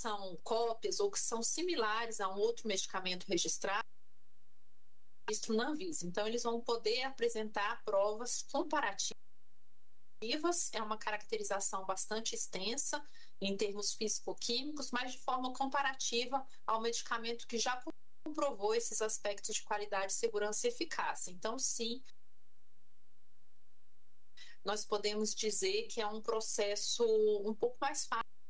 são cópias ou que são similares a um outro medicamento registrado na Anvisa. Então, eles vão poder apresentar provas comparativas. É uma caracterização bastante extensa em termos físico-químicos, mas de forma comparativa ao medicamento que já comprovou esses aspectos de qualidade, segurança e eficácia. Então, sim, nós podemos dizer que é um processo um pouco mais fácil